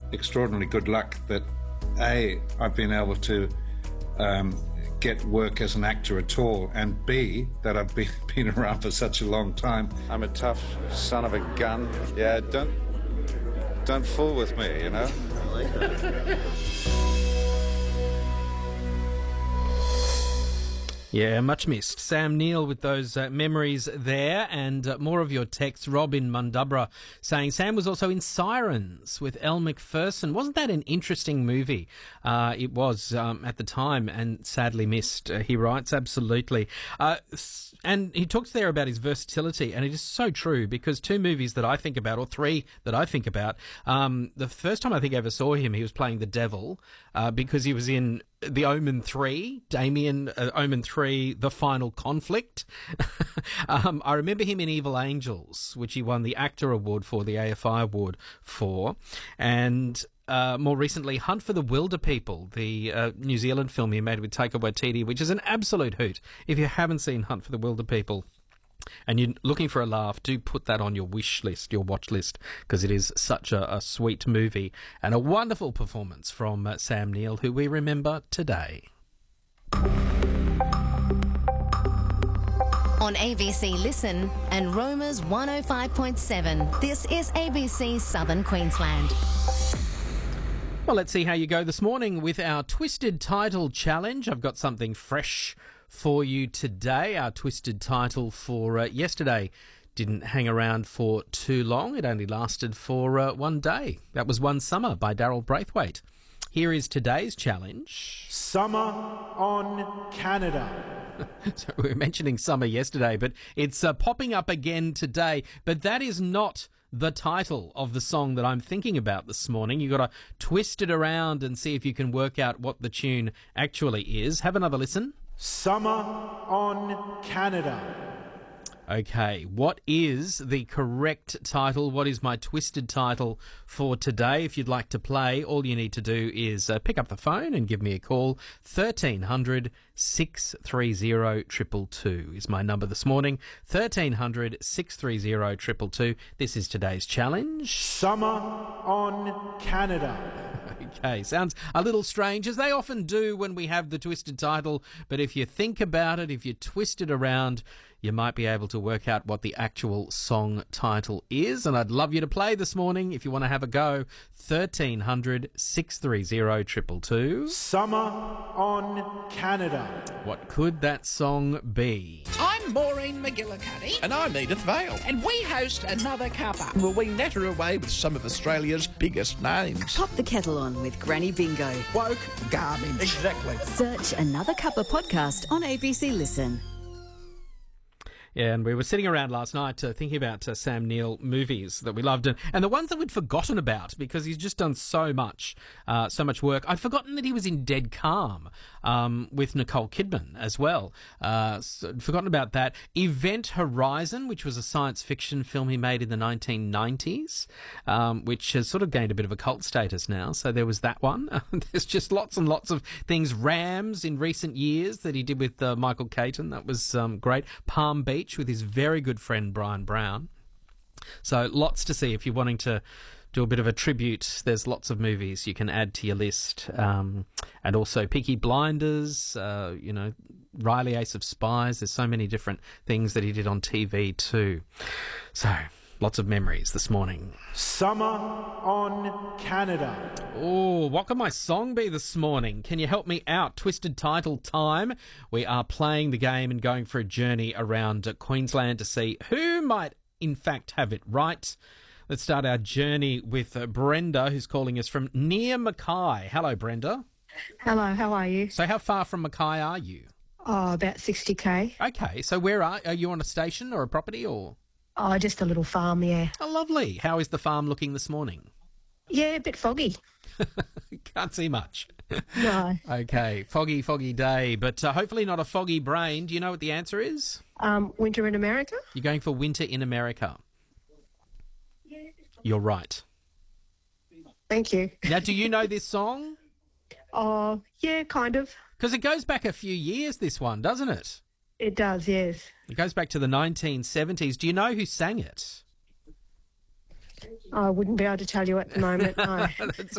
extraordinarily good luck that, A, I've been able to get work as an actor at all, and B, that I've been around for such a long time. I'm a tough son of a gun. Yeah, don't fool with me, you know? I like that. Yeah, much missed. Sam Neill with those memories there, and more of your texts. Robin Mundubra saying Sam was also in Sirens with Elle Macpherson. Wasn't that an interesting movie? It was at the time, and sadly missed, he writes. Absolutely. And he talks there about his versatility, and it is so true, because two movies that I think about, or three that I think about, the first time I think I ever saw him, he was playing the devil, because he was in The Omen 3, Damien, Omen 3, The Final Conflict. I remember him in Evil Angels, which he won the Actor Award for, the AFI Award for, and more recently, Hunt for the Wilder People, the New Zealand film he made with Taika Waititi, which is an absolute hoot. If you haven't seen Hunt for the Wilder People and you're looking for a laugh, do put that on your wish list, your watch list, because it is such a sweet movie and a wonderful performance from Sam Neill, who we remember today. On ABC Listen and Roma's 105.7, this is ABC Southern Queensland. Well, let's see how you go this morning with our Twisted Title Challenge. I've got something fresh for you today. Our Twisted Title for yesterday didn't hang around for too long. It only lasted for one day. That was One Summer by Daryl Braithwaite. Here is today's challenge. Summer on Canada. So we were mentioning summer yesterday, but it's popping up again today. But that is not the title of the song that I'm thinking about this morning. You've got to twist it around and see if you can work out what the tune actually is. Have another listen. Summer on Canada. Okay, what is the correct title? What is my twisted title for today? If you'd like to play, all you need to do is pick up the phone and give me a call. 1300 630 222 is my number this morning. 1300 630 222. This is today's challenge. Summer on Canada. Okay, sounds a little strange, as they often do when we have the twisted title, but if you think about it, if you twist it around, you might be able to work out what the actual song title is. And I'd love you to play this morning if you want to have a go. 1300 630 222. Summer on Canada. What could that song be? I'm Maureen McGillicuddy. And I'm Edith Vale. And we host Another Cuppa. Will we natter away with some of Australia's biggest names? Pop the kettle on with Granny Bingo. Woke garbage. Exactly. Search Another Cuppa podcast on ABC Listen. Yeah, and we were sitting around last night thinking about Sam Neill movies that we loved, and the ones that we'd forgotten about because he's just done so much work. I'd forgotten that he was in Dead Calm with Nicole Kidman as well. So I'd forgotten about that. Event Horizon, which was a science fiction film he made in the 1990s, which has sort of gained a bit of a cult status now. So there was that one. There's just lots and lots of things. Rams in recent years that he did with Michael Caton. That was great. Palm Beach with his very good friend Brian Brown. So lots to see if you're wanting to do a bit of a tribute. There's lots of movies you can add to your list, and also Peaky Blinders, Riley Ace of Spies. There's so many different things that he did on TV too. So lots of memories this morning. Summer on Canada. Oh, what could my song be this morning? Can you help me out? Twisted Title time. We are playing the game and going for a journey around Queensland to see who might, in fact, have it right. Let's start our journey with Brenda, who's calling us from near Mackay. Hello, Brenda. Hello, how are you? So how far from Mackay are you? Oh, about 60k. Okay, so where are you, on a station or a property or? Oh, just a little farm, yeah. Oh, lovely. How is the farm looking this morning? Yeah, a bit foggy. Can't see much. No. Okay, foggy day, but hopefully not a foggy brain. Do you know what the answer is? Winter in America? You're going for Winter in America. You're right. Thank you. Now, do you know this song? Oh, yeah, kind of. Because it goes back a few years, this one, doesn't it? It does, yes. It goes back to the 1970s. Do you know who sang it? I wouldn't be able to tell you at the moment, no. That's